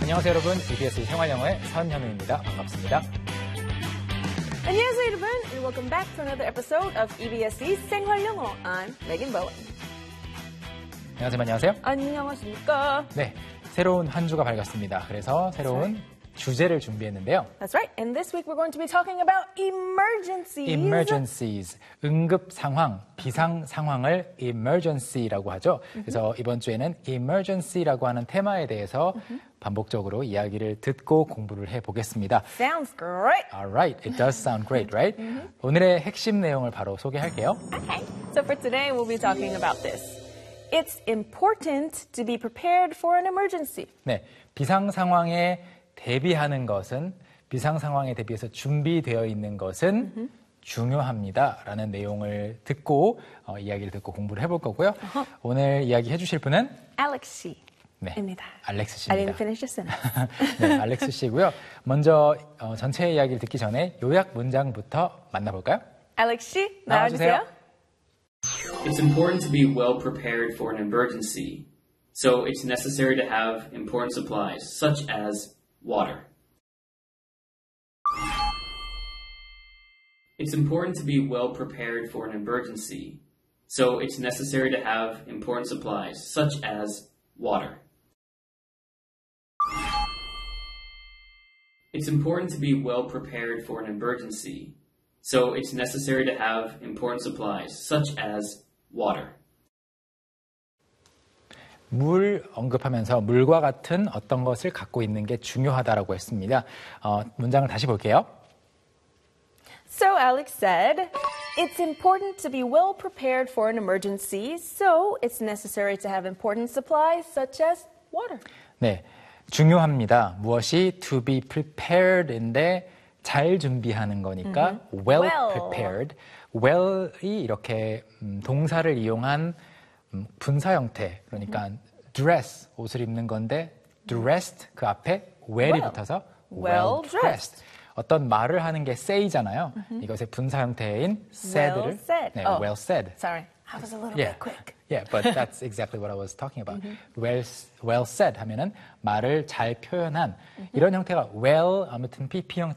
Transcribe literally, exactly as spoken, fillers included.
안녕하세요 여러분, 이비에스 생활영어의 선현우입니다. 반갑습니다. 안녕하세요 여러분, and welcome back to another episode of 이비에스의 생활영어. I'm Megan Bowen. 안녕하세요. 안녕하세요. 안녕하십니까? 네, 새로운 한 주가 밝았습니다. 그래서 새로운 주제를 준비했는데요. That's right. And this week we're going to be talking about emergencies. Emergencies, 응급 상황, 비상 상황을 emergency라고 하죠. 그래서 이번 주에는 emergency라고 하는 테마에 대해서 반복적으로 이야기를 듣고 공부를 해보겠습니다. Sounds great. Alright, it does sound great, right? 오늘의 핵심 내용을 바로 소개할게요. Okay. So for today we'll be talking about this. It's important to be prepared for an emergency. 네, 비상 상황에 대비하는 것은, 비상 상황에 대비해서 준비되어 있는 것은 mm-hmm. 중요합니다라는 내용을 듣고 어, 이야기를 듣고 공부를 해볼 거고요. Uh-huh. 오늘 이야기 해주실 분은 Alex C. 네, 입니다. 알렉스 씨입니다. I didn't finish the sentence. 네, 알렉스 씨고요. 먼저 어, 전체 이야기를 듣기 전에 요약 문장부터 만나볼까요? Alex C, 나와주세요. It's important to be well prepared for an emergency, so it's necessary to have important supplies, such as water. It's important to be well prepared for an emergency, so it's necessary to have important supplies, such as water. It's important to be well prepared for an emergency, so it's necessary to have important supplies, such as water. 물 언급하면서 물과 같은 어떤 것을 갖고 있는 게 중요하다라고 했습니다. 어, 문장을 다시 볼게요. So Alex said, it's important to be well prepared for an emergency, so it's necessary to have important supplies such as water. 네, 중요합니다. 무엇이 to be prepared인데 잘 준비하는 거니까 mm-hmm. well, well prepared. well이 이렇게 음, 동사를 이용한 음, 분사 형태, 그러니까 mm-hmm. dress, 옷을 입는 건데 dressed, 그 앞에 well이 well. 붙어서 well, well dressed. dressed. 어떤 말을 하는 게 say잖아요. Mm-hmm. 이것의 분사 형태인 said를 well said. 네, oh, well said. Sorry, I was a little yeah. bit quick. Yeah, but that's exactly what I was talking about. Mm-hmm. Well, well said 하면은 말을 잘 표현한 mm-hmm. 이런 형태가 well 아무튼 pp 형태